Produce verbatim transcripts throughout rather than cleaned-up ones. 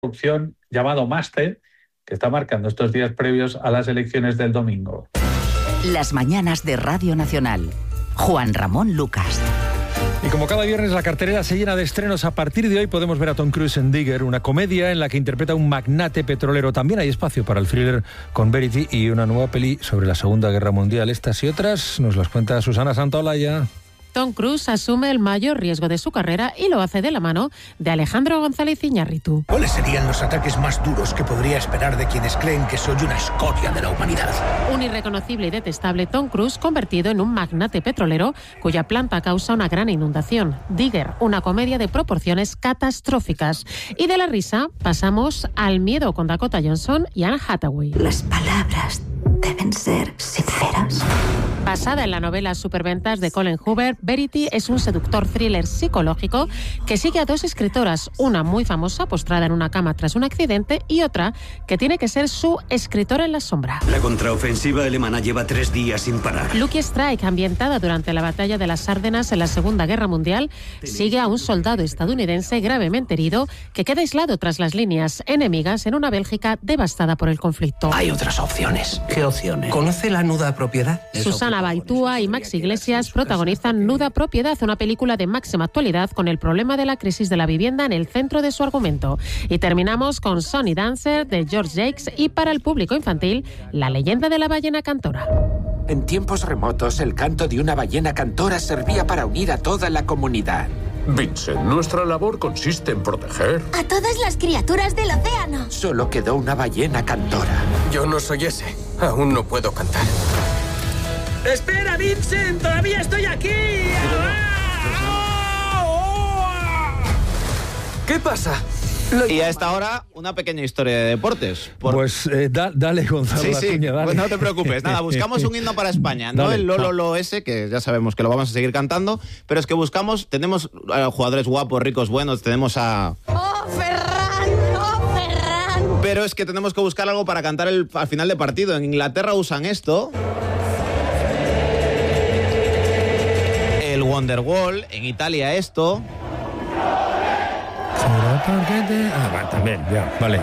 corrupción llamado Máster, que está marcando estos días previos a las elecciones del domingo. Las mañanas de Radio Nacional. Juan Ramón Lucas. Y como cada viernes la cartelera se llena de estrenos, a partir de hoy podemos ver a Tom Cruise en Digger, una comedia en la que interpreta a un magnate petrolero. También hay espacio para el thriller con Verity y una nueva peli sobre la Segunda Guerra Mundial. Estas y otras nos las cuenta Susana Santaolalla. Tom Cruise asume el mayor riesgo de su carrera y lo hace de la mano de Alejandro González Iñárritu. ¿Cuáles serían los ataques más duros que podría esperar de quienes creen que soy una escoria de la humanidad? Un irreconocible y detestable Tom Cruise convertido en un magnate petrolero cuya planta causa una gran inundación. Digger, una comedia de proporciones catastróficas. Y de la risa pasamos al miedo con Dakota Johnson y Anne Hathaway. Las palabras deben ser sinceras. Basada en la novela Superventas de Colin Hoover, Verity es un seductor thriller psicológico que sigue a dos escritoras, una muy famosa postrada en una cama tras un accidente y otra que tiene que ser su escritora en la sombra. La contraofensiva alemana lleva tres días sin parar. Lucky Strike, ambientada durante la batalla de las Ardenas en la Segunda Guerra Mundial, sigue a un soldado estadounidense gravemente herido que queda aislado tras las líneas enemigas en una Bélgica devastada por el conflicto. Hay otras opciones. ¿Qué opciones? ¿Conoce la nuda propiedad? Susana Baitúa y Max Iglesias protagonizan Nuda Propiedad, una película de máxima actualidad con el problema de la crisis de la vivienda en el centro de su argumento. Y terminamos con Sonny Dancer de George Jakes y para el público infantil, La leyenda de la ballena cantora. En tiempos remotos, el canto de una ballena cantora servía para unir a toda la comunidad. Vincent, nuestra labor consiste en proteger a todas las criaturas del océano. Solo quedó una ballena cantora. Yo no soy ese. Aún no puedo cantar. ¡Espera, Vincent! ¡Todavía estoy aquí! ¿Qué pasa? Y a esta hora, una pequeña historia de deportes. Por... Pues eh, da, dale, Gonzalo. Sí, sí, Acuña, dale. Pues no te preocupes. Nada, buscamos un himno para España. No dale, el Lolo no. Lo ese, que ya sabemos que lo vamos a seguir cantando, pero es que buscamos, tenemos a jugadores guapos, ricos, buenos, tenemos a... ¡Oh, Ferran! ¡Oh, Ferran! Pero es que tenemos que buscar algo para cantar el, al final de partido. En Inglaterra usan esto... el Wonderwall, en Italia esto... Ah, va, también, ya, vale.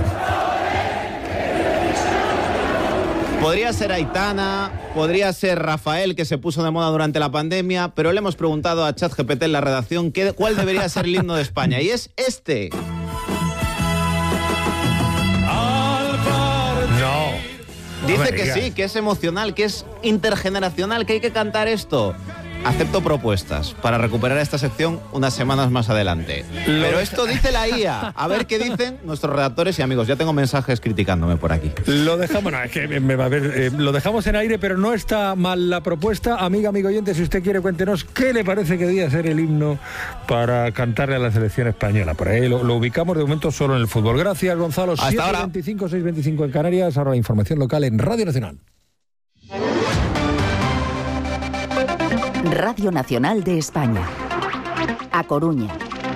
Podría ser Aitana, podría ser Rafael, que se puso de moda durante la pandemia, pero le hemos preguntado a ChatGPT en la redacción qué, cuál debería ser el himno de España, y es este. No. Dice que sí, que es emocional, que es intergeneracional, que hay que cantar esto. Acepto propuestas para recuperar esta sección unas semanas más adelante. Pero esto dice la I A. A ver qué dicen nuestros redactores y amigos. Ya tengo mensajes criticándome por aquí. Lo dejamos, no, es que me va a ver, eh, lo dejamos en aire, pero no está mal la propuesta. Amiga, amigo oyente, si usted quiere, cuéntenos qué le parece que debería ser el himno para cantarle a la selección española. Por ahí lo, lo ubicamos de momento solo en el fútbol. Gracias, Gonzalo. Hasta ahora. siete veinticinco, seis veinticinco en Canarias. Ahora la información local en Radio Nacional. Radio Nacional de España. A Coruña.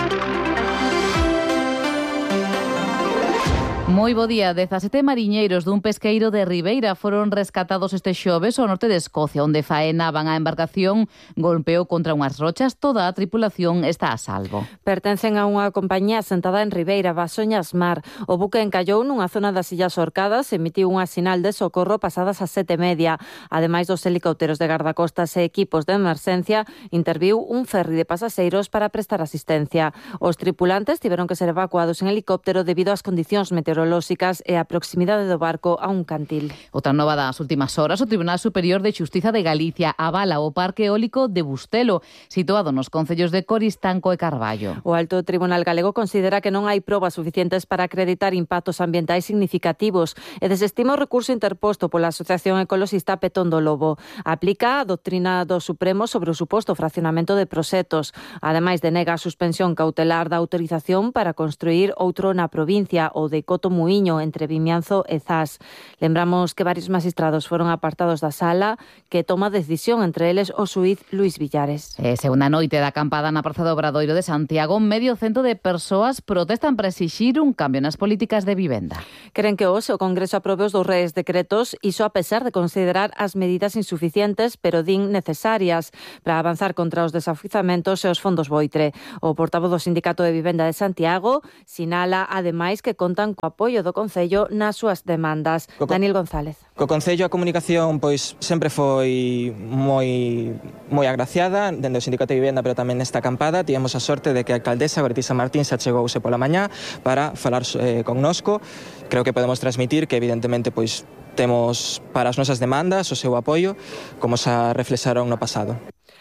Moi bo día. dezasete mariñeiros dun pesqueiro de Ribeira foron rescatados este xoves ao norte de Escocia, onde faenaban a embarcación golpeou contra unhas rochas. Toda a tripulación está a salvo. Pertencen a unha compañía sentada en Ribeira, Basoñas Mar. O buque encallou nunha zona das Illas Orcadas e emitiu unha sinal de socorro pasadas as sete e media. Ademais dos helicópteros de gardacostas e equipos de emerxencia, interviu un ferry de pasaxeiros para prestar asistencia. Os tripulantes tiveron que ser evacuados en helicóptero debido ás condicións meteorológicas e a proximidade do barco a un cantil. Outra nova das últimas horas, o Tribunal Superior de Xustiza de Galicia avala o parque eólico de Bustelo, situado nos concellos de Coristanco e Carballo. O Alto Tribunal Galego considera que non hai probas suficientes para acreditar impactos ambientais significativos e desestima o recurso interposto pola Asociación Ecoloxista Petón do Lobo. Aplica a doutrina do Supremo sobre o suposto fraccionamento de proxectos. Ademais, denega a suspensión cautelar da autorización para construir outro na provincia, o de Coto Muiño, entre Vimianzo e Zas. Lembramos que varios magistrados foron apartados da sala que toma decisión, entre eles o xuíz Luís Villares. E segunda noite da acampada na Praza do Obradoiro de Santiago, medio cento de persoas protestan para exixir un cambio nas políticas de vivenda. Queren que hoxe o Congreso aprobe os dous reis decretos, iso a pesar de considerar as medidas insuficientes, pero din necesarias para avanzar contra os desafiuzamentos e os fondos Boitre. O portavoz do Sindicato de Vivenda de Santiago sinala, ademais, que contan co apoio do Concello nas súas demandas. Daniel González. Co Concello a comunicación pois sempre foi moi moi agraciada dende o Sindicato de Vivenda, pero tamén nesta acampada tivemos a sorte de que a alcaldesa Bertisa Martín se achegouse pola mañá para falar eh, connosco. Creo que podemos transmitir que evidentemente pois temos para as nosas demandas o seu apoio, como xa reflexaron no pasado.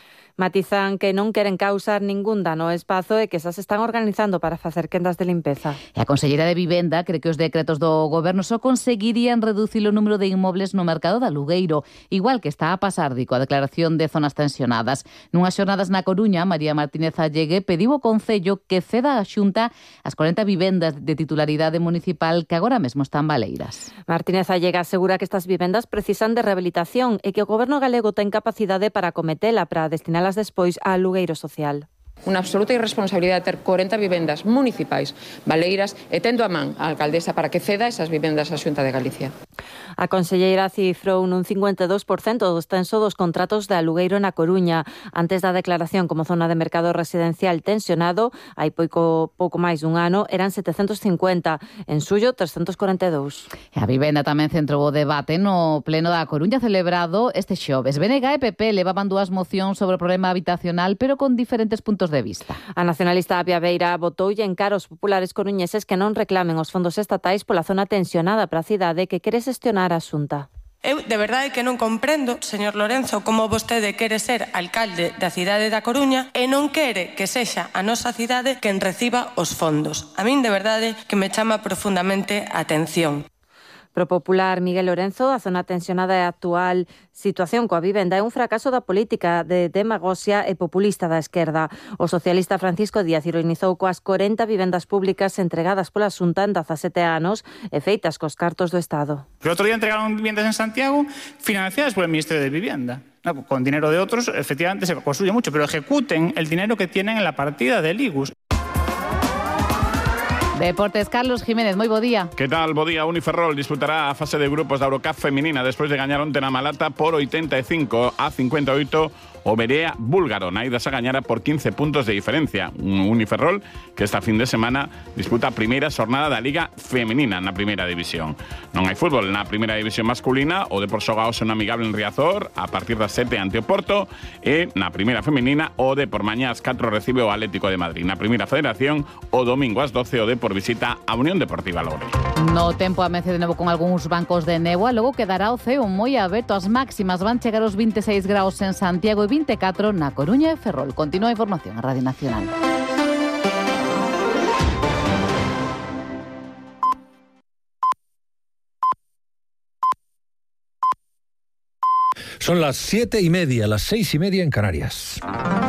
Matizan que non queren causar ningún dano ao espazo e que xa se están organizando para facer quendas de limpeza. E a Conselleira de Vivenda cree que os decretos do Goberno só conseguirían reducir o número de inmobles no mercado de alugueiro, igual que está a pasar dico a declaración de zonas tensionadas. Nunhas xornadas na Coruña, María Martínez Allegue pediu ao Concello que ceda a Xunta as corenta vivendas de titularidade municipal que agora mesmo están baleiras. Martínez Allegue asegura que estas vivendas precisan de rehabilitación e que o Goberno galego ten capacidade para acometela para destinar despois a alugueiro social. Unha absoluta irresponsabilidade ter corenta vivendas municipais baleiras e tendo a man a alcaldesa para que ceda esas vivendas á Xunta de Galicia. A conselleira cifrou nun cincuenta e dous por cento do extenso dos contratos de alugueiro na Coruña. Antes da declaración como zona de mercado residencial tensionado, hai pouco, pouco máis dun ano, eran setecentos cincuenta, en suyo trescentos corenta e dous. E a vivenda tamén centrou o debate no pleno da Coruña celebrado este xoves. B N G e P P levaban dúas mocións sobre o problema habitacional, pero con diferentes puntos de vista. A nacionalista Apia Beira votoulle en cara aos populares coruñeses que non reclamen os fondos estatais pola zona tensionada para a cidade que quere xestionar a Xunta. Eu de verdade que non comprendo, señor Lorenzo, como vostede quere ser alcalde da cidade da Coruña e non quere que sexa a nosa cidade quen reciba os fondos. A min de verdade que me chama profundamente a atención. Pro popular Miguel Lorenzo, a zona tensionada e a actual situación coa vivenda é un fracaso da política de demagoxia e populista da esquerda. O socialista Francisco Díaz ironizou coas corenta vivendas públicas entregadas pola Xunta en dezasete anos e feitas cos cartos do Estado. El otro día entregaron viviendas en Santiago financiadas por el Ministerio de Vivienda. No, con dinero de otros, efectivamente, se construye mucho, pero ejecuten el dinero que tienen en la partida del I G U S. Deportes, Carlos Jiménez, moi bo día. Que tal, bo día? Uniferrol disputará a fase de grupos da Eurocup feminina despois de gañar onte na Malata por oitenta e cinco a cincuenta e oito o Berea búlgaro. Na ida se gañara por quince puntos de diferencia. Un Uniferrol que esta fin de semana disputa a primeira xornada da Liga Femenina na primeira división. Non hai fútbol na primeira división masculina, o Depor xoga hoxe un amigable en Riazor a partir das sete ante o Porto e na primeira femenina o Depor mañá ás catro recibe o Atlético de Madrid. Na primeira federación o domingo ás doce o Depor visita a Unión Deportiva Loure. No tempo amece de novo con algúns bancos de néboa, logo quedará o ceo moi aberto. As máximas van chegar aos vinte e seis graus en Santiago e vinte e catro na Coruña e Ferrol. Continúa a información a Radio Nacional. Son las siete y media, las seis y media en Canarias.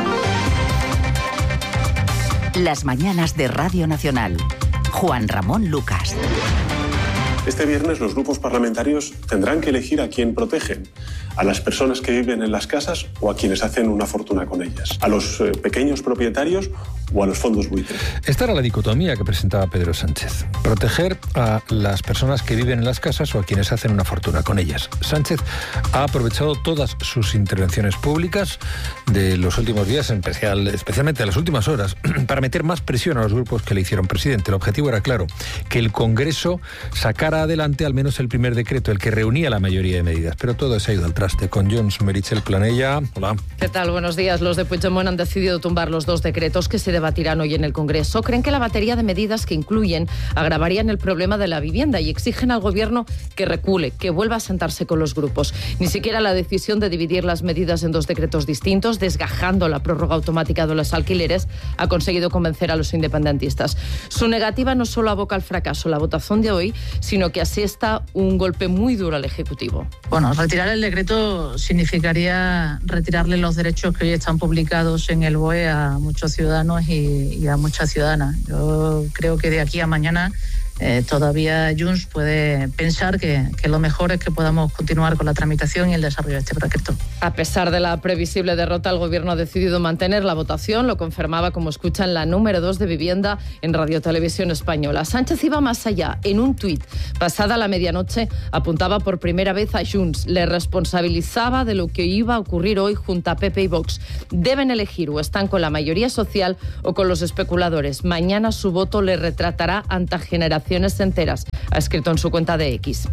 Las mañanas de Radio Nacional. Juan Ramón Lucas. Este viernes los grupos parlamentarios tendrán que elegir a quién protegen, a las personas que viven en las casas o a quienes hacen una fortuna con ellas, a los eh, pequeños propietarios o a los fondos buitre. Esta era la dicotomía que presentaba Pedro Sánchez. Proteger a las personas que viven en las casas o a quienes hacen una fortuna con ellas. Sánchez ha aprovechado todas sus intervenciones públicas de los últimos días, en especial, especialmente de las últimas horas, para meter más presión a los grupos que le hicieron presidente. El objetivo era claro, que el Congreso sacara adelante al menos el primer decreto, el que reunía la mayoría de medidas. Pero todo se ha ido al traste. Con Jones Merichel Planella. Hola. ¿Qué tal? Buenos días. Los de Puigdemont han decidido tumbar los dos decretos que se debatirán hoy en el Congreso. Creen que la batería de medidas que incluyen agravarían el problema de la vivienda y exigen al Gobierno que recule, que vuelva a sentarse con los grupos. Ni siquiera la decisión de dividir las medidas en dos decretos distintos, desgajando la prórroga automática de los alquileres, ha conseguido convencer a los independentistas. Su negativa no solo aboca al fracaso la votación de hoy, sino que asesta un golpe muy duro al Ejecutivo. Bueno, retirar el decreto significaría retirarle los derechos que hoy están publicados en el B O E a muchos ciudadanos y, y a muchas ciudadanas. Yo creo que de aquí a mañana eh, todavía Junts puede pensar que, que lo mejor es que podamos continuar con la tramitación y el desarrollo de este decreto. A pesar de la previsible derrota, el Gobierno ha decidido mantener la votación. Lo confirmaba, como escuchan, la número dos de Vivienda en Radio Televisión Española. Sánchez iba más allá. En un tuit, pasada la medianoche, apuntaba por primera vez a Junts. Le responsabilizaba de lo que iba a ocurrir hoy junto a P P y Vox. Deben elegir o están con la mayoría social o con los especuladores. Mañana su voto le retratará ante generaciones enteras, ha escrito en su cuenta de X.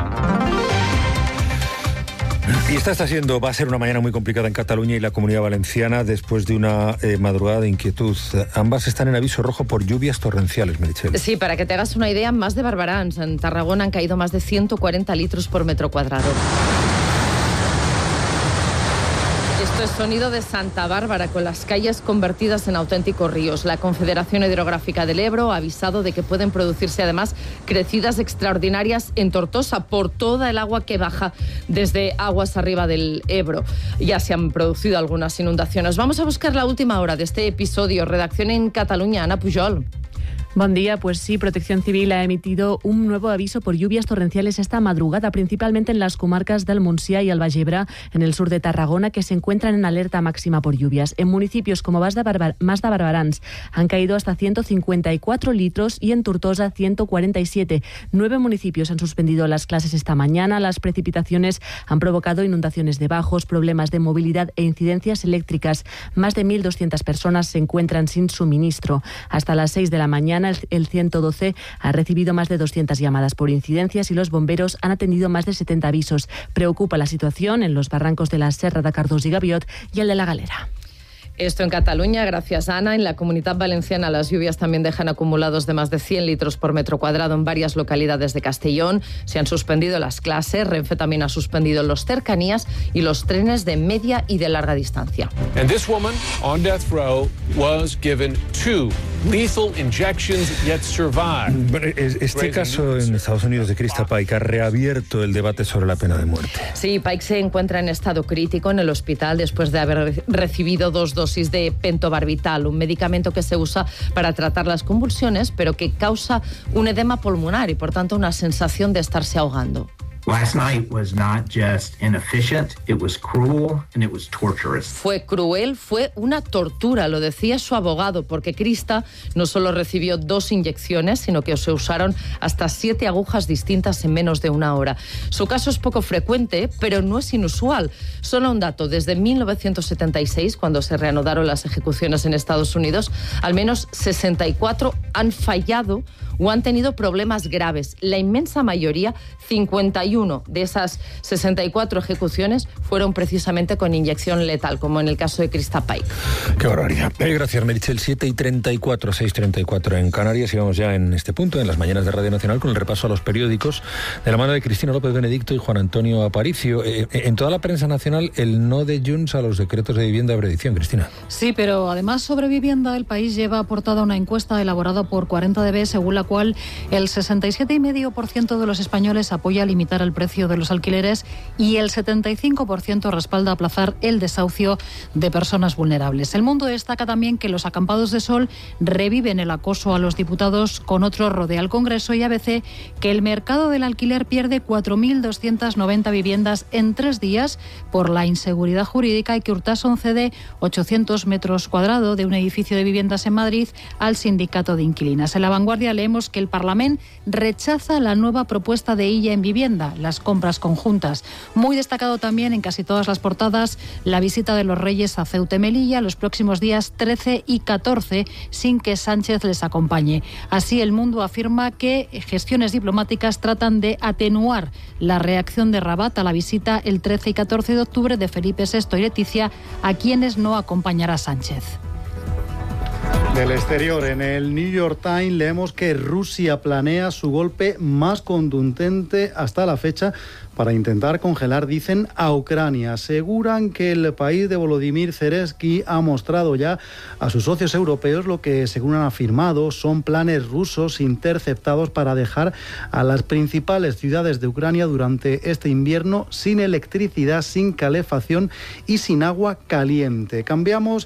Y esta está siendo, va a ser una mañana muy complicada en Cataluña y la Comunidad Valenciana después de una eh, madrugada de inquietud. Ambas están en aviso rojo por lluvias torrenciales, Meritxell. Sí, para que te hagas una idea, más de Barbarans. En Tarragona han caído más de ciento cuarenta litros por metro cuadrado. Esto es sonido de Santa Bárbara, con las calles convertidas en auténticos ríos. La Confederación Hidrográfica del Ebro ha avisado de que pueden producirse además crecidas extraordinarias en Tortosa por toda el agua que baja desde aguas arriba del Ebro. Ya se han producido algunas inundaciones. Vamos a buscar la última hora de este episodio. Redacción en Cataluña, Ana Pujol. Buen día, pues sí, Protección Civil ha emitido un nuevo aviso por lluvias torrenciales esta madrugada, principalmente en las comarcas del Montsià y el Baix Ebre, en el sur de Tarragona, que se encuentran en alerta máxima por lluvias. En municipios como Mas de, Barbar Mas de Barbarans han caído hasta ciento cincuenta y cuatro litros y en Tortosa ciento cuarenta y siete. Nueve municipios han suspendido las clases esta mañana. Las precipitaciones han provocado inundaciones de bajos, problemas de movilidad e incidencias eléctricas. Más de mil doscientas personas se encuentran sin suministro. Hasta las seis de la mañana, el ciento doce ha recibido más de doscientas llamadas por incidencias y los bomberos han atendido más de setenta avisos. Preocupa la situación en los barrancos de la Serra de Cardós y Gaviot y el de la Galera. Esto en Cataluña, gracias Ana. En la Comunidad Valenciana las lluvias también dejan acumulados de más de cien litros por metro cuadrado en varias localidades de Castellón. Se han suspendido las clases. Renfe también ha suspendido los cercanías y los trenes de media y de larga distancia. And this woman on death row was given two lethal injections yet survived. Este caso en Estados Unidos de Krista Paik ha reabierto el debate sobre la pena de muerte. Sí, Paik se encuentra en estado crítico en el hospital después de haber recibido dos dosis de pentobarbital, un medicamento que se usa para tratar las convulsiones, pero que causa un edema pulmonar y, por tanto, una sensación de estarse ahogando. Last night was not just inefficient, it was cruel and it was torturous. Fue cruel, fue una tortura, lo decía su abogado, porque Krista no solo recibió dos inyecciones, sino que se usaron hasta siete agujas distintas en menos de una hora. Su caso es poco frecuente, pero no es inusual. Solo un dato, desde mil novecientos setenta y seis, cuando se reanudaron las ejecuciones en Estados Unidos, al menos sesenta y cuatro han fallado o han tenido problemas graves. La inmensa mayoría, cincuenta y uno de esas sesenta y cuatro ejecuciones, fueron precisamente con inyección letal, como en el caso de Krista Paik. Qué barbaridad. Eh, gracias, Meritxell. siete y treinta y cuatro, seis y treinta y cuatro en Canarias. Y vamos ya en este punto, en las mañanas de Radio Nacional, con el repaso a los periódicos de la mano de Cristina López Benedicto y Juan Antonio Aparicio. Eh, en toda la prensa nacional, el no de Junts a los decretos de vivienda de predicción, Cristina. Sí, pero además sobre vivienda, el País lleva aportada una encuesta elaborada por cuarenta D B, según la cual el sesenta y siete coma cinco por ciento de los españoles apoya limitar el precio de los alquileres y el setenta y cinco por ciento respalda aplazar el desahucio de personas vulnerables. El Mundo destaca también que los acampados de sol reviven el acoso a los diputados con otro rodeo al Congreso, y A B C que el mercado del alquiler pierde cuatro mil doscientas noventa viviendas en tres días por la inseguridad jurídica, y que Urtasun cede ochocientos metros cuadrados de un edificio de viviendas en Madrid al sindicato de inquilinas. En La Vanguardia leemos que el Parlamento rechaza la nueva propuesta de Illa en vivienda, las compras conjuntas. Muy destacado también en casi todas las portadas la visita de los Reyes a Ceuta y Melilla los próximos días trece y catorce, sin que Sánchez les acompañe. Así, El Mundo afirma que gestiones diplomáticas tratan de atenuar la reacción de Rabat a la visita el trece y catorce de octubre de Felipe sexto y Leticia, a quienes no acompañará Sánchez. Del exterior, en el New York Times leemos que Rusia planea su golpe más contundente hasta la fecha para intentar congelar, dicen, a Ucrania. Aseguran que el país de Volodymyr Zelensky ha mostrado ya a sus socios europeos lo que, según han afirmado, son planes rusos interceptados para dejar a las principales ciudades de Ucrania durante este invierno sin electricidad, sin calefacción y sin agua caliente. Cambiamos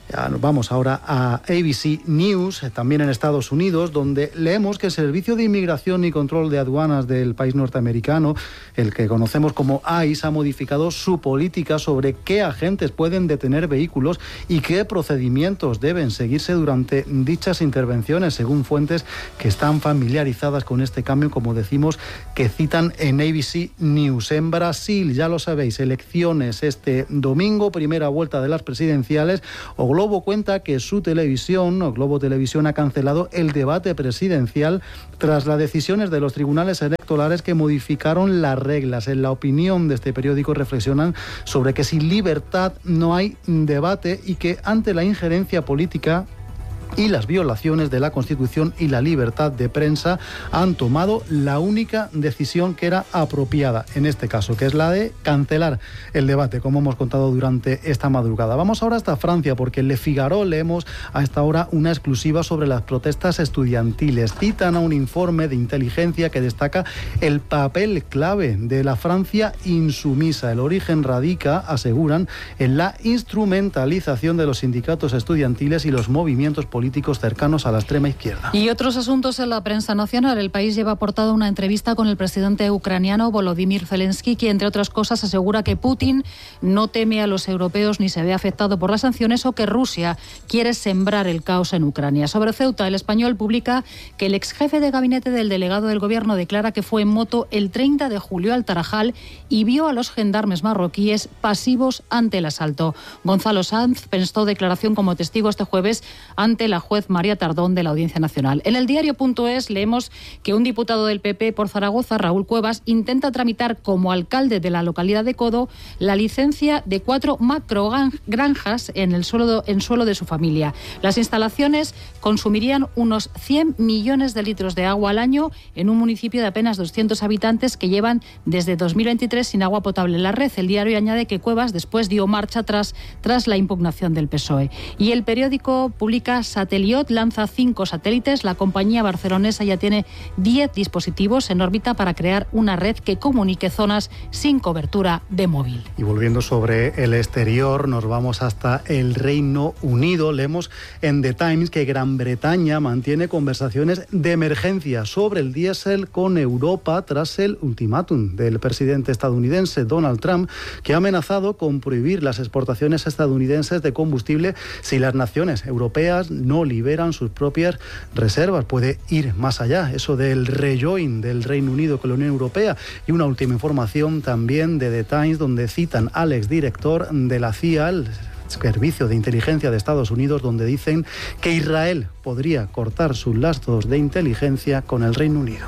Ya nos vamos ahora a A B C News, también en Estados Unidos, donde leemos que el Servicio de Inmigración y Control de Aduanas del país norteamericano, el que conocemos como I C E, ha modificado su política sobre qué agentes pueden detener vehículos y qué procedimientos deben seguirse durante dichas intervenciones, según fuentes que están familiarizadas con este cambio, como decimos, que citan en A B C News. En Brasil, ya lo sabéis, elecciones este domingo, primera vuelta de las presidenciales. O Globo cuenta que su televisión, o Globo Televisión, ha cancelado el debate presidencial tras las decisiones de los tribunales electorales que modificaron las reglas. En la opinión de este periódico reflexionan sobre que sin libertad no hay debate y que ante la injerencia política y las violaciones de la Constitución y la libertad de prensa han tomado la única decisión que era apropiada en este caso, que es la de cancelar el debate, como hemos contado durante esta madrugada. Vamos ahora hasta Francia, porque en Le Figaro leemos a esta hora una exclusiva sobre las protestas estudiantiles. Citan a un informe de inteligencia que destaca el papel clave de la Francia insumisa. El origen radica, aseguran, en la instrumentalización de los sindicatos estudiantiles y los movimientos políticos políticos cercanos a la extrema izquierda. Y otros asuntos en la prensa nacional. El País lleva aportado una entrevista con el presidente ucraniano Volodymyr Zelensky, que entre otras cosas asegura que Putin no teme a los europeos ni se ve afectado por las sanciones, o que Rusia quiere sembrar el caos en Ucrania. Sobre Ceuta, El Español publica que el ex jefe de gabinete del delegado del gobierno declara que fue en moto el treinta de julio al Tarajal y vio a los gendarmes marroquíes pasivos ante el asalto. Gonzalo Sanz prestó declaración como testigo este jueves ante la juez María Tardón de la Audiencia Nacional. En el diario.es leemos que un diputado del P P por Zaragoza, Raúl Cuevas, intenta tramitar como alcalde de la localidad de Codo la licencia de cuatro macrogranjas en el suelo, en suelo de su familia. Las instalaciones consumirían unos cien millones de litros de agua al año en un municipio de apenas doscientos habitantes que llevan desde dos mil veintitrés sin agua potable en la red. El diario añade que Cuevas después dio marcha atrás tras la impugnación del P S O E. Y el periódico publica: Sateliot lanza cinco satélites. La compañía barcelonesa ya tiene diez dispositivos en órbita para crear una red que comunique zonas sin cobertura de móvil. Y volviendo sobre el exterior, nos vamos hasta el Reino Unido. Leemos en The Times que Gran Bretaña mantiene conversaciones de emergencia sobre el diésel con Europa tras el ultimátum del presidente estadounidense Donald Trump, que ha amenazado con prohibir las exportaciones estadounidenses de combustible si las naciones europeas no liberan sus propias reservas. Puede ir más allá, eso del rejoin del Reino Unido con la Unión Europea. Y una última información también de The Times, donde citan al exdirector de la C I A, el Servicio de Inteligencia de Estados Unidos, donde dicen que Israel podría cortar sus lazos de inteligencia con el Reino Unido.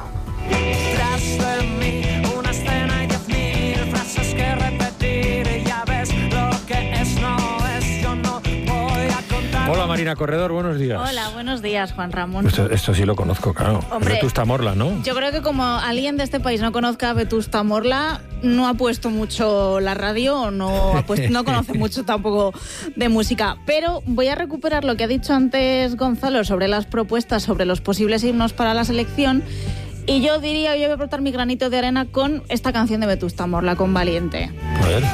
Hola Marina Corredor, buenos días. Hola, buenos días, Juan Ramón. Esto, esto sí lo conozco, claro. Hombre, Vetusta Morla, ¿no? Yo creo que como alguien de este país no conozca a Vetusta Morla, no ha puesto mucho la radio, no, ha puesto, no conoce mucho tampoco de música. Pero voy a recuperar lo que ha dicho antes Gonzalo sobre las propuestas, sobre los posibles himnos para la selección. Y yo diría, yo voy a aportar mi granito de arena con esta canción de Vetusta Morla, con Valiente. A ver.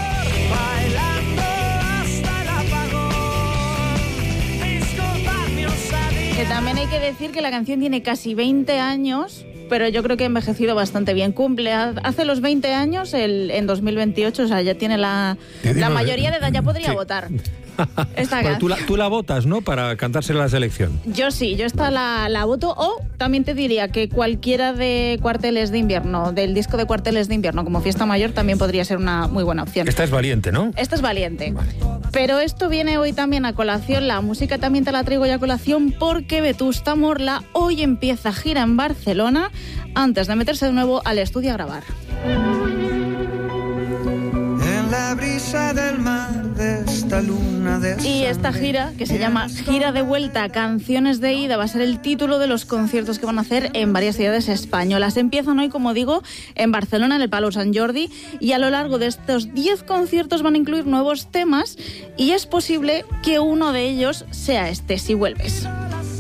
Que también hay que decir que la canción tiene casi veinte años, pero yo creo que ha envejecido bastante bien. Cumple hace los veinte años el, en dos mil veintiocho, o sea, ya tiene la, la mayoría de edad, ya podría sí. votar. Esta bueno, tú, la, tú la votas, ¿no?, para cantársela a la selección. Yo sí, yo esta la, la voto. O también te diría que cualquiera de Cuarteles de Invierno, del disco de Cuarteles de Invierno, como Fiesta Mayor, también podría ser una muy buena opción. Esta es Valiente, ¿no? Esta es Valiente. Vale. Pero esto viene hoy también a colación, la música también te la traigo ya a colación, porque Vetusta Morla hoy empieza gira en Barcelona antes de meterse de nuevo al estudio a grabar. La brisa del mar de esta luna de y esta gira, que se llama Gira de Vuelta, Canciones de Ida, va a ser el título de los conciertos que van a hacer en varias ciudades españolas. Empiezan hoy, como digo, en Barcelona, en el Palau Sant Jordi, y a lo largo de estos diez conciertos van a incluir nuevos temas, y es posible que uno de ellos sea este, Si Vuelves.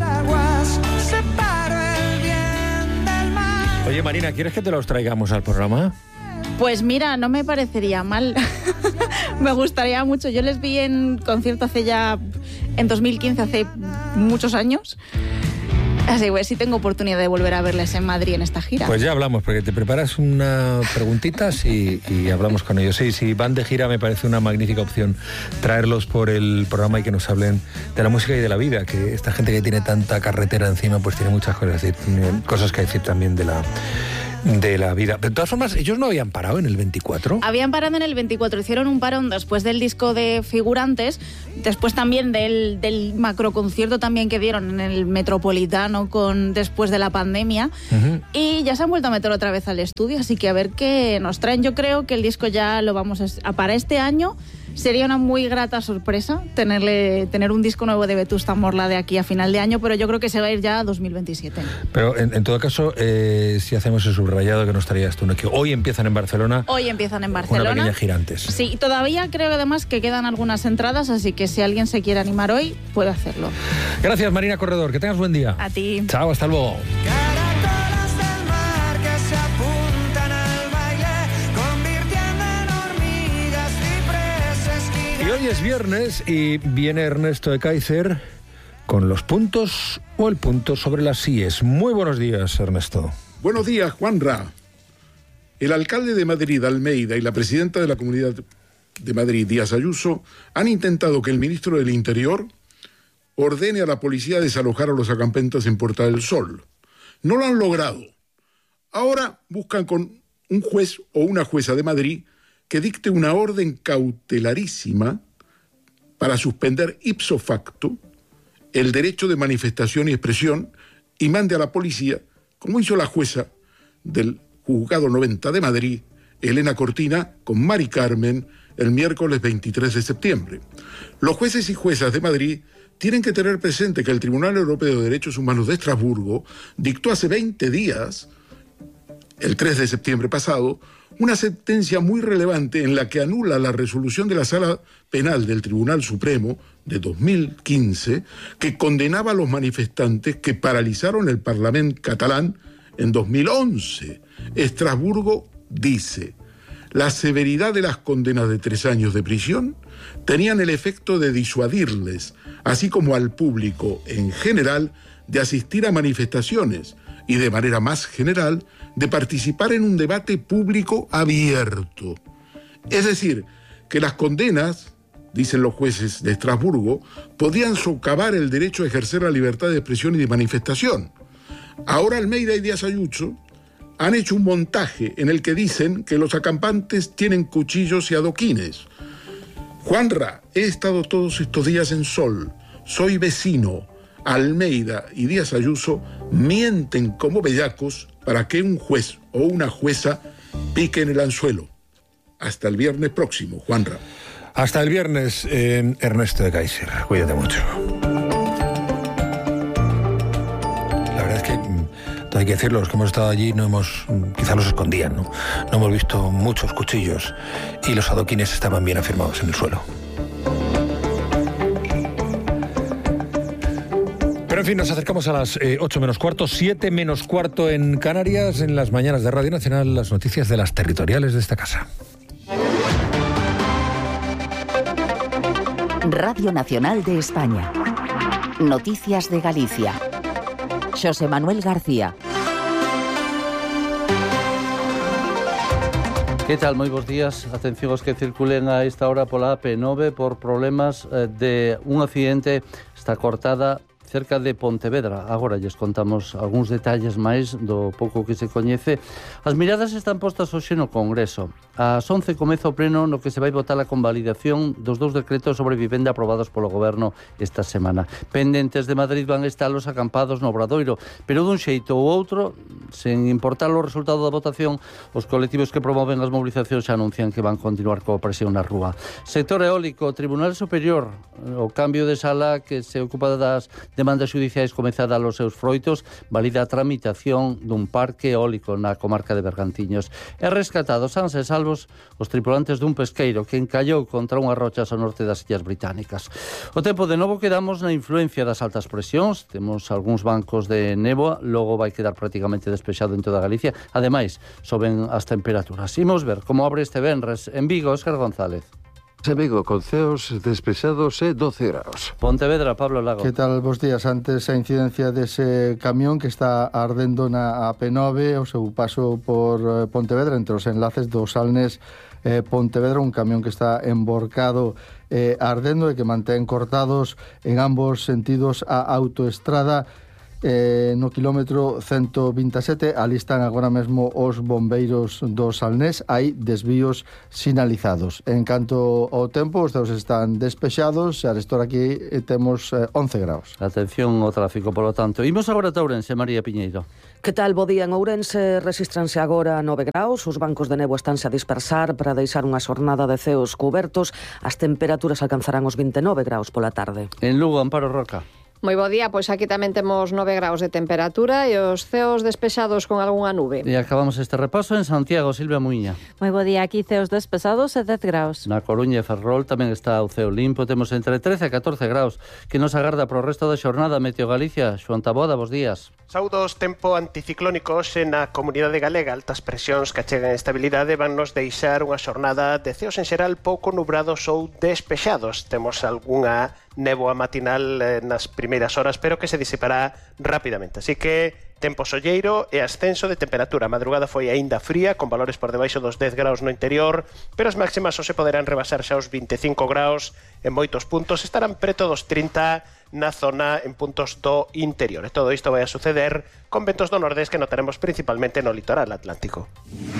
Oye, Marina, ¿quieres que te los traigamos al programa? Pues mira, no me parecería mal. Me gustaría mucho. Yo les vi en concierto hace ya en dos mil quince, hace muchos años. Así que sí tengo oportunidad de volver a verles en Madrid en esta gira. Pues ya hablamos, porque te preparas unas preguntitas y, y hablamos con ellos. Sí, si van de gira me parece una magnífica opción traerlos por el programa y que nos hablen de la música y de la vida, que esta gente que tiene tanta carretera encima pues tiene muchas cosas, decir, cosas que decir también de la... de la vida. De todas formas, ellos no habían parado en el veinticuatro. Habían parado en el veinticuatro, hicieron un parón después del disco de Figurantes, después también del, del macroconcierto también que dieron en el Metropolitano con después de la pandemia, uh-huh. y ya se han vuelto a meter otra vez al estudio, así que a ver qué nos traen. Yo creo que el disco ya lo vamos a... para este año sería una muy grata sorpresa tenerle, tener un disco nuevo de Vetusta Morla de aquí a final de año, pero yo creo que se va a ir ya a dos mil veintisiete. Pero en, en todo caso, eh, si hacemos el subrayado que nos traías tú, ¿no? Que hoy empiezan en Barcelona. Hoy empiezan en Barcelona. Una pequeña gira antes. Sí, todavía creo además que quedan algunas entradas, así que si alguien se quiere animar hoy, puede hacerlo. Gracias, Marina Corredor, que tengas buen día. A ti. Chao, hasta luego. Y hoy es viernes y viene Ernesto de Kaiser con los puntos o el punto sobre las síes. Muy buenos días, Ernesto. Buenos días, Juanra. El alcalde de Madrid, Almeida, y la presidenta de la Comunidad de Madrid, Díaz Ayuso, han intentado que el ministro del Interior ordene a la policía desalojar a los acampantes en Puerta del Sol. No lo han logrado. Ahora buscan con un juez o una jueza de Madrid que dicte una orden cautelarísima para suspender ipso facto el derecho de manifestación y expresión y mande a la policía, como hizo la jueza del Juzgado noventa de Madrid, Elena Cortina, con Mari Carmen, el miércoles veintitrés de septiembre. Los jueces y juezas de Madrid tienen que tener presente que el Tribunal Europeo de Derechos Humanos de Estrasburgo dictó hace veinte días, el tres de septiembre pasado, una sentencia muy relevante en la que anula la resolución de la Sala Penal del Tribunal Supremo de dos mil quince que condenaba a los manifestantes que paralizaron el Parlamento catalán en dos mil once. Estrasburgo dice: la severidad de las condenas de tres años de prisión tenían el efecto de disuadirles, así como al público en general, de asistir a manifestaciones y, de manera más general, de participar en un debate público abierto. Es decir, que las condenas, dicen los jueces de Estrasburgo, podían socavar el derecho a ejercer la libertad de expresión y de manifestación. Ahora Almeida y Díaz Ayuso han hecho un montaje en el que dicen que los acampantes tienen cuchillos y adoquines. Juanra, he estado todos estos días en Sol, soy vecino. Almeida y Díaz Ayuso mienten como bellacos para que un juez o una jueza pique en el anzuelo. Hasta el viernes próximo, Juanra. Hasta el viernes, eh, Ernesto de Kaiser. Cuídate mucho. La verdad es que, hay que decirlo, los que hemos estado allí no hemos, quizá los escondían, ¿no? No hemos visto muchos cuchillos y los adoquines estaban bien afirmados en el suelo. Pero en fin, nos acercamos a las eh, ocho menos cuarto, siete menos cuarto en Canarias, en las mañanas de Radio Nacional, las noticias de las territoriales de esta casa. Radio Nacional de España. Noticias de Galicia. José Manuel García. ¿Qué tal? Muy buenos días. Atención aos que circulen a esta hora pola A P nove por problemas eh, de un accidente. Está cortada cerca de Pontevedra. Agora lles contamos algúns detalles máis do pouco que se coñece. As miradas están postas hoxe no Congreso. Ás once comeza o pleno no que se vai votar a convalidación dos dous decretos sobre vivenda aprobados polo Goberno esta semana. Pendentes de Madrid van estar os acampados no Obradoiro, pero dun xeito ou outro, sen importar o resultado da votación, os colectivos que promoven as movilizacións xa anuncian que van continuar coa presión na rúa. Sector eólico, Tribunal Superior, o cambio de sala que se ocupa das demandas judiciais comeza a dar os seus froitos, valida a tramitación dun parque eólico na comarca de Bergantiños. E rescatados sans e salvos os tripulantes dun pesqueiro que encallou contra unhas rochas ao norte das Illas Británicas. O tempo de novo quedamos na influencia das altas presións, temos algúns bancos de néboa, logo vai quedar prácticamente despexado en toda Galicia, ademais soben as temperaturas. Imos ver como abre este venres en Vigo, Óscar González. Se Vigo con ceos despejados e doce graus. Pontevedra, Pablo Lago. Que tal, bos días? Antes a incidencia dese camión que está ardendo na A P nove, o seu paso por eh, Pontevedra, entre os enlaces do Salnes eh, Pontevedra, un camión que está emborcado eh, ardendo e que mantén cortados en ambos sentidos a autoestrada. Eh, no quilómetro ciento veintisiete, ali están agora mesmo os bombeiros do Salnés, hai desvíos sinalizados. En canto ao tempo, os ceos están despexados, e arestor aquí eh, temos eh, once graus. Atención ao tráfico, polo tanto. Imos agora a Ourense, María Piñeiro. Que tal, bo día? En Ourense regístranse agora nove graus, os bancos de néboa estánse a dispersar para deixar unha xornada de ceos cubertos, as temperaturas alcanzarán os vinte e nove graus pola tarde. En Lugo, Amparo Roca. Moi bo día, pois aquí tamén temos nove graus de temperatura e os ceos despexados con algunha nube. E acabamos este repaso en Santiago, Silvia Muiña. Moi bo día, aquí ceos despesados e dez graus. Na Coruña e Ferrol tamén está o ceo limpo, temos entre trece e catorce graus, que nos agarda pro resto da xornada. Meteo Galicia, Xoán Taboada, bos días. Saudos, tempo anticiclónico hoxe na comunidade galega. Altas presións que achegan estabilidade van nos deixar unha xornada de ceos en xeral pouco nubrados ou despexados. Temos algunha néboa matinal eh, nas primeiras horas, pero que se disipará rapidamente. Así que tempo solleiro e ascenso de temperatura. A madrugada foi aínda fría, con valores por debaixo dos dez graus no interior, pero as máximas hoxe poderán rebasar xa os vinte e cinco graus en moitos puntos. Estarán preto dos trinta na zona en puntos do interior. E todo isto vai a suceder con ventos do nordés que notaremos principalmente no litoral atlántico.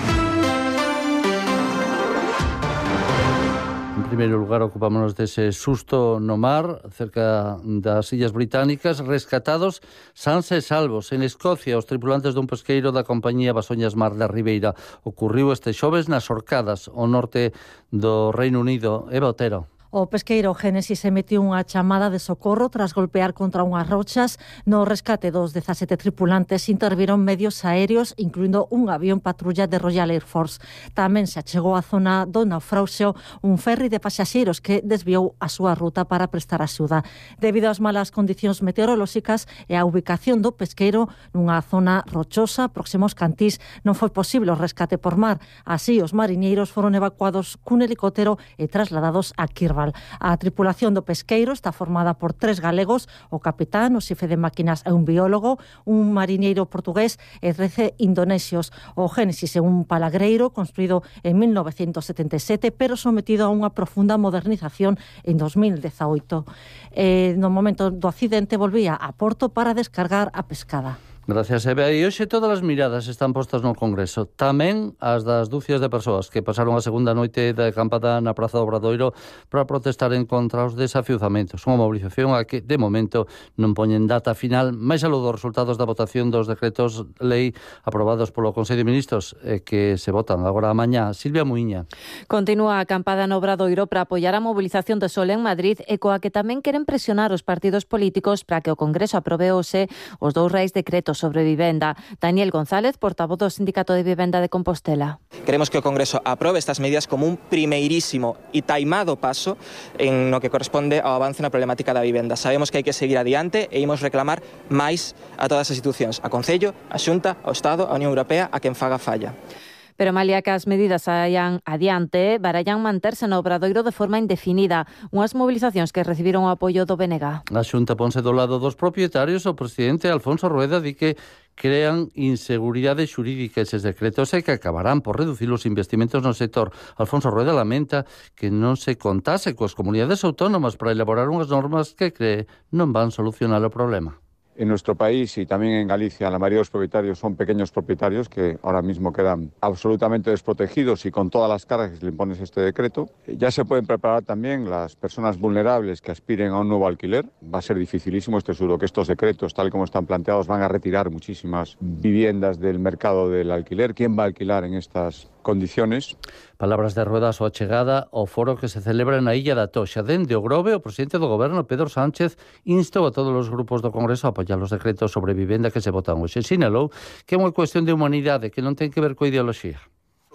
En primeiro lugar, ocupámonos dese susto no mar, cerca das Illas Británicas, rescatados sans e salvos. En Escocia, os tripulantes dun pesqueiro da compañía Basoñas Mar da Ribeira. Ocurriu este xoves nas Orcadas, ao norte do Reino Unido. Eva Otero. O pesqueiro Génesis emitiu unha chamada de socorro tras golpear contra unhas rochas. No rescate dos dezasete tripulantes interviron medios aéreos, incluindo un avión patrulla de Royal Air Force. Tamén se achegou á zona do naufraxio un ferry de pasaxeiros que desviou a súa ruta para prestar axuda. Debido ás malas condicións meteorolóxicas e a ubicación do pesqueiro nunha zona rochosa próximo aos Cantís, non foi posible o rescate por mar. Así, os mariñeiros foron evacuados cun helicóptero e trasladados a Kirval. A tripulación do pesqueiro está formada por tres galegos, o capitán, o xefe de máquinas e un biólogo, un mariñeiro portugués e trece indonesios. O Génesis é un palagreiro construído en mil novecentos setenta e sete, pero sometido a unha profunda modernización en dos mil dezaoito. E no momento do accidente volvía a Porto para descargar a pescada. Gracias, Eva. E hoxe todas as miradas están postas no Congreso. Tamén as das dúcias de persoas que pasaron a segunda noite de acampada na Praza do Obradoiro para protestar en contra os desafiuzamentos. Unha mobilización a que, de momento, non poñen data final, máis aló dos resultados da votación dos decretos lei aprobados polo Consello de Ministros e que se votan agora a mañá. Silvia Muiña. Continúa a acampada no Obradoiro para apoiar a mobilización de Sol en Madrid e coa que tamén queren presionar os partidos políticos para que o Congreso aprobe hoxe os dous reis decretos sobre vivenda. Daniel González, portavoz do Sindicato de Vivenda de Compostela. Queremos que o Congreso aprobe estas medidas como un primeirísimo e taimado paso en no que corresponde ao avance na problemática da vivenda. Sabemos que hai que seguir adiante e imos reclamar máis a todas as institucións, a Concello, a Xunta, ao Estado, a Unión Europea, a quen faga falla. Pero malia que as medidas saían adiante, barallan manterse no Obradoiro de forma indefinida. Unhas mobilizacións que recibiron o apoio do B N G. A Xunta ponse do lado dos propietarios. O presidente Alfonso Rueda di que crean inseguridade xurídica eses decretos e que acabarán por reducir os investimentos no sector. Alfonso Rueda lamenta que non se contase coas comunidades autónomas para elaborar unhas normas que cree non van solucionar o problema. En nuestro país y también en Galicia, la mayoría de los propietarios son pequeños propietarios que ahora mismo quedan absolutamente desprotegidos y con todas las cargas que le impones este decreto. Ya se pueden preparar también las personas vulnerables que aspiren a un nuevo alquiler. Va a ser dificilísimo, estoy seguro que estos decretos, tal como están planteados, van a retirar muchísimas viviendas del mercado del alquiler. ¿Quién va a alquilar en estas condiciones? Palabras de Rueda a súa chegada ao foro que se celebra na Illa da Toxa. Dende o Grove, o presidente do Goberno, Pedro Sánchez, instou a todos os grupos do Congreso a apoiar os decretos sobre vivenda que se votan hoxe. Sinalou que é unha cuestión de humanidade que non ten que ver coa ideoloxía.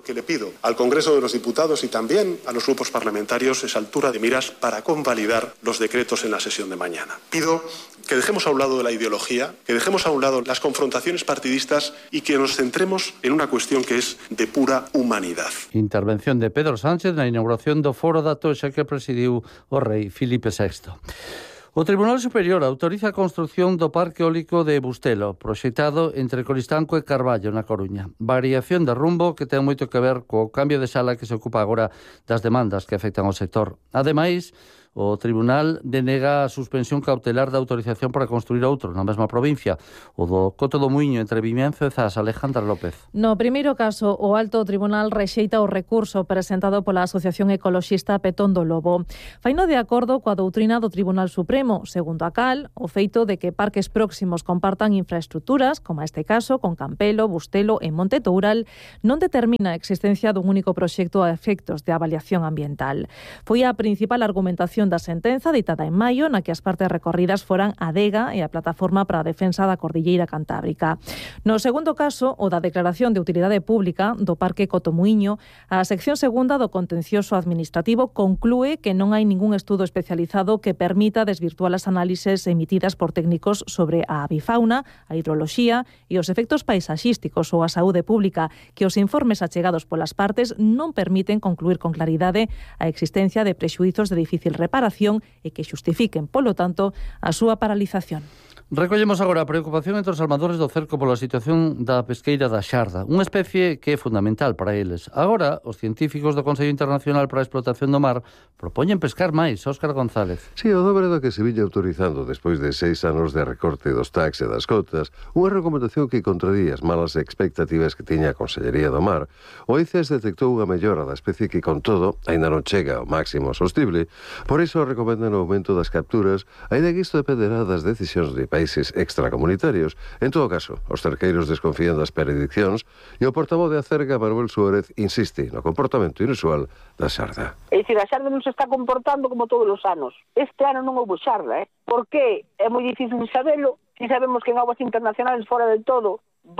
que le pido al Congreso de los Diputados y también a los grupos parlamentarios es altura de miras para convalidar los decretos en la sesión de mañana. Pido que dejemos a un lado la ideología, que dejemos a un lado las confrontaciones partidistas y que nos centremos en una cuestión que es de pura humanidad. Intervención de Pedro Sánchez na inauguración do Foro da Toxa que presidiu o rei Filipe sexto. O Tribunal Superior autoriza a construción do Parque Eólico de Bustelo, proxectado entre Coristanco e Carballo, na Coruña. Variación de rumbo que ten moito que ver co cambio de sala que se ocupa agora das demandas que afectan ao sector. Ademais, o Tribunal denega a suspensión cautelar da autorización para construir outro na mesma provincia, o do Coto do Muiño entre Vimianzo e Zas. Alejandra López. No primeiro caso, o Alto Tribunal rexeita o recurso presentado pola Asociación Ecoloxista Petón do Lobo. Faino de acordo coa doutrina do Tribunal Supremo, segundo a cal, o feito de que parques próximos compartan infraestructuras, como este caso con Campelo, Bustelo e Monte Toural, non determina a existencia dun único proxecto a efectos de avaliación ambiental. Foi a principal argumentación da sentenza ditada en maio na que as partes recorridas foran a Adega e a Plataforma para a Defensa da Cordilleira Cantábrica. No segundo caso, o da declaración de utilidade pública do Parque Cotomuiño, a sección segunda do contencioso administrativo conclúe que non hai ningún estudo especializado que permita desvirtuar as análises emitidas por técnicos sobre a avifauna, a hidroloxía e os efectos paisaxísticos ou a saúde pública, que os informes achegados polas partes non permiten concluir con claridade a existencia de prexuizos de difícil reparación e que xustifiquen, polo tanto, a súa paralización. Recollemos agora a preocupación entre os armadores do cerco pola situación da pesqueira da xarda, unha especie que é fundamental para eles. Agora, os científicos do Consello Internacional para a Explotación do Mar propoñen pescar máis. Óscar González. Si, sí, o dobre do que se viña autorizando despois de seis anos de recorte dos tax e das cotas, unha recomendación que contradía as malas expectativas que tiña a Consellería do Mar. O I C E S detectou unha mellora da especie que, con todo, aínda non chega ao máximo sostible. Por iso recomendan o aumento das capturas, aínda que isto dependerá das decisións de países extracomunitarios. En todo caso, os cerqueiros desconfían das prediccións e o portavoz de Acerga, Manuel Suárez, insiste no comportamento inusual da xarda. É dicir, a xarda non se está comportando como todos os anos. Este ano non houve xarda, eh? Porque é moi difícil sabelo. Si sabemos que en aguas internacionales, fora del todo,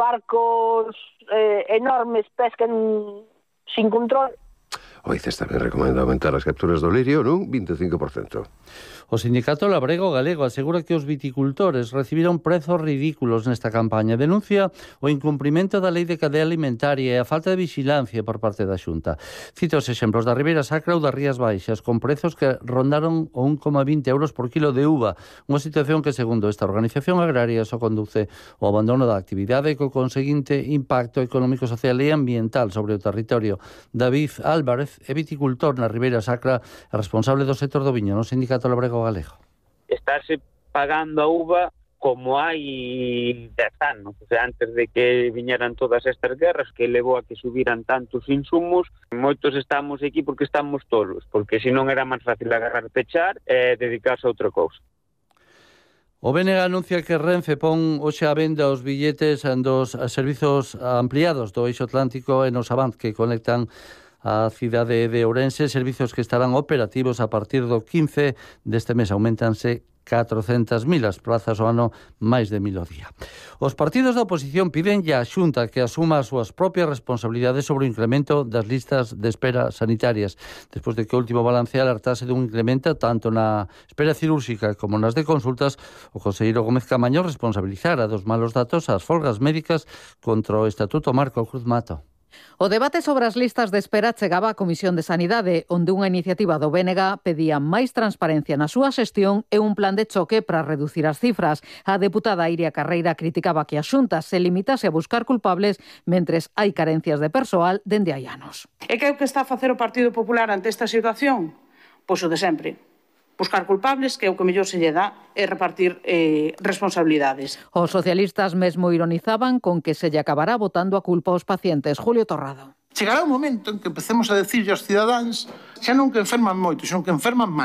barcos eh, enormes pescan sin control. O I C E S tamén recomenda aumentar as capturas do lirio nun vinte e cinco por cento. O Sindicato Labrego Galego asegura que os viticultores recibiron prezos ridículos nesta campaña. Denuncia o incumprimento da Lei de Cadea Alimentaria e a falta de vigilancia por parte da Xunta. Cita os exemplos da Ribeira Sacra ou das Rías Baixas, con prezos que rondaron o un coma vinte euros por kilo de uva. Unha situación que, segundo esta organización agraria, só conduce ao abandono da actividade co conseguinte impacto económico, social e ambiental sobre o territorio. David Álvarez é viticultor na Ribeira Sacra e responsable do sector do viño no Sindicato Labrego Galego. Estarse pagando a uva como hai dez anos, o sea, antes de que viñeran todas estas guerras que levou a que subiran tantos insumos. Moitos estamos aquí porque estamos tolos, porque senón era máis fácil agarrar, pechar e dedicarse a outra cousa. O B N G anuncia que Renfe pon hoxe a venda os billetes dos servizos ampliados do Eixo Atlántico e nos Avant que conectan a cidade de Ourense, servizos que estarán operativos a partir do quince deste mes. Aumentanse catrocentas mil as plazas ao ano, máis de mil ao día. Os partidos da oposición piden a Xunta que asuma as súas propias responsabilidades sobre o incremento das listas de espera sanitarias, despois de que o último balance alertase dun incremento tanto na espera cirúrxica como nas de consultas. O conselleiro Gómez Camaño responsabilizara dos malos datos ás folgas médicas contra o Estatuto Marco Cruz Mato. O debate sobre as listas de espera chegaba á Comisión de Sanidade, onde unha iniciativa do B N G pedía máis transparencia na súa xestión e un plan de choque para reducir as cifras. A deputada Iria Carreira criticaba que a Xunta se limitase a buscar culpables mentres hai carencias de persoal dende hai anos. E que é o que está a facer o Partido Popular ante esta situación? Pois o de sempre. Buscar culpables, que é o que mellor se lle dá, é repartir eh, responsabilidades. Os socialistas mesmo ironizaban con que se lle acabará botando a culpa aos pacientes. Julio Torrado. Chegará un momento en que empecemos a decirlle aos cidadáns xa non que enferman moito, senón que enferman mal.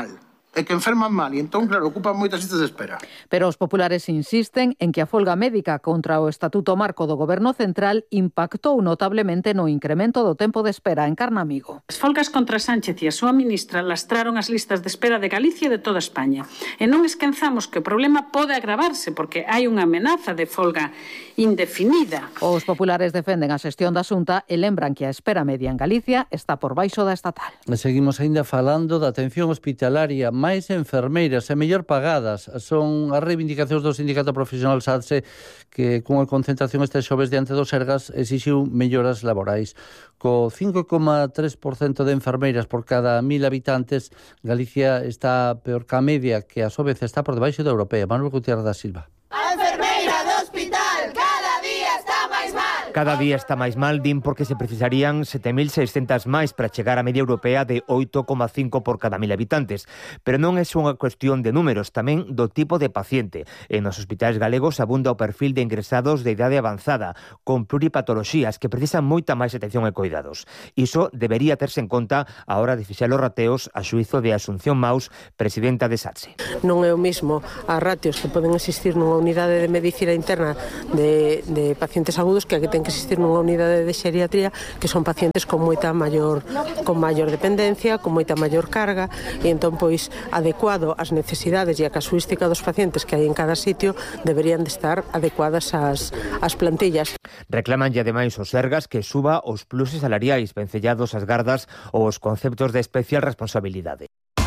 e que enferman mal, e entón, claro, ocupan moitas listas de espera. Pero os populares insisten en que a folga médica contra o Estatuto Marco do Goberno Central impactou notablemente no incremento do tempo de espera en Carnamigo. As folgas contra Sánchez e a súa ministra lastraron as listas de espera de Galicia e de toda España. E non esquenzamos que o problema pode agravarse porque hai unha amenaza de folga indefinida. Os populares defenden a xestión da Xunta e lembran que a espera media en Galicia está por baixo da estatal. Seguimos aínda falando da atención hospitalaria. Máis enfermeiras e mellor pagadas son as reivindicacións do Sindicato Profesional SADSE, que cunha concentración este xoves diante dos Sergas exixiu melloras laborais. Co cinco coma tres por cento de enfermeiras por cada mil habitantes, Galicia está peor que a media, que a súa vez está por debaixo da europea. Manuel Gutiérrez da Silva. A enfermeira do hospital cada día está máis mal. Cada día está máis mal, din, porque se precisarían sete mil seiscentas máis para chegar á media europea de oito coma cinco por cada mil habitantes. Pero non é só unha cuestión de números, tamén do tipo de paciente. En os hospitais galegos abunda o perfil de ingresados de idade avanzada, con pluripatoloxías que precisan moita máis atención e cuidados. Iso debería terse en conta a hora de fixar os rateos, a xuizo de Asunción Maus, presidenta de SADSE. Non é o mismo as ratios que poden existir nunha unidade de medicina interna de, de pacientes agudos que a que ten que existir nunha unidade de xeriatría, que son pacientes con moita maior con maior dependencia, con moita maior carga, e entón pois adecuado ás necesidades e a casuística dos pacientes que hai en cada sitio deberían de estar adecuadas ás, ás plantillas. Reclaman e ademais os Sergas que suba os pluses salariais, vencellados as gardas ou os conceptos de especial responsabilidade.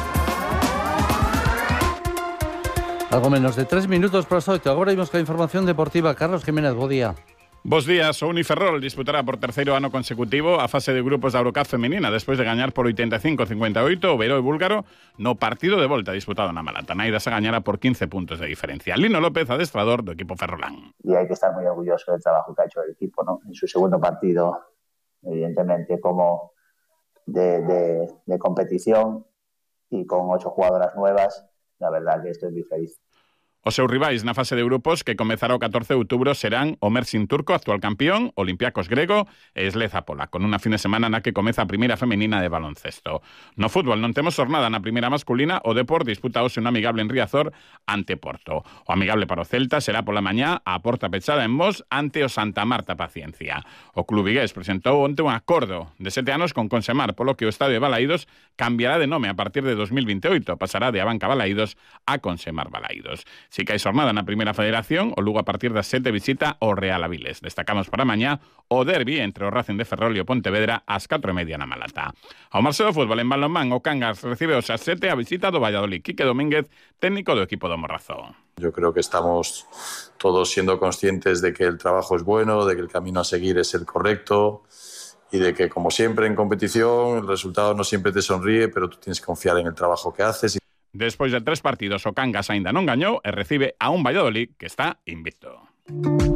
Algo menos de tres minutos para as oito. Agora imos coa información deportiva. Carlos Jiménez, bo día. Bos días, o Uniferrol disputará por terceiro ano consecutivo a fase de grupos da Eurocup feminina despois de gañar por oitenta e cinco a cincuenta e oito o Veró e Búlgaro no partido de volta disputado na Malata. Naida se gañara por quince puntos de diferencia. Lino López, adestrador do equipo ferrolán. Y hay que estar muy orgulloso del trabajo que ha hecho el equipo, ¿no? En su segundo partido, evidentemente, como de, de, de competición y con ocho jugadoras nuevas, la verdad que estoy muy feliz. Os seus rivais na fase de grupos, que comezará o catorce de outubro, serán o Mersin turco, actual campeón, Olympiacos grego e Sleza polaco, con unha fin de semana na que comeza a primeira femenina de baloncesto. No fútbol non temos xornada na primeira masculina, o Depor disputa hoxe un amigable en Riazor ante Porto. O amigable para o Celta será pola mañá a porta pechada en Mos ante o Santa Marta Paciencia. O club vigués presentou onte un acordo de sete anos con Consemar, polo que o estadio de Balaídos cambiará de nome a partir de dos mil veintioito, pasará de Abanca Balaídos a Consemar Balaídos. Si que hai xornada na primeira federación, o Lugo a partir das sete visita o Real Aviles. Destacamos para mañá o derbi entre o Racing de Ferrol e o Pontevedra ás catro e media na Malata. Ao marxo do fútbol en balonmán, o Cangas recibe os ás sete a visita do Valladolid. Quique Domínguez, técnico do equipo do Morrazo. Yo creo que estamos todos siendo conscientes de que el trabajo es bueno, de que el camino a seguir es el correcto y de que, como siempre en competición, el resultado no siempre te sonríe, pero tú tienes que confiar en el trabajo que haces. Despois de tres partidos, o Cangas aínda non gañou e recibe a un Valladolid que está invicto.